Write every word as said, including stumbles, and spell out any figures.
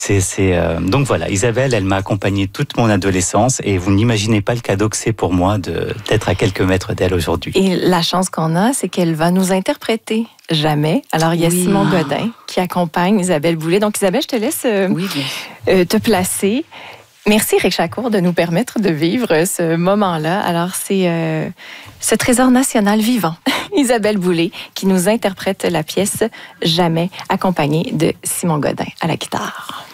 C'est, c'est, euh, donc voilà, Isabelle, elle m'a accompagné toute mon adolescence et vous n'imaginez pas le cadeau que c'est pour moi de, d'être à quelques mètres d'elle aujourd'hui. Et la chance qu'on a, c'est qu'elle va nous interpréter Jamais. Alors, il y a oui. Simon Godin qui accompagne Isabelle Boulay. Donc, Isabelle, je te laisse euh, oui, euh, te placer. Merci, Éric Chacour, de nous permettre de vivre ce moment-là. Alors, c'est euh, ce trésor national vivant, Isabelle Boulay, qui nous interprète la pièce Jamais, accompagnée de Simon Godin à la guitare.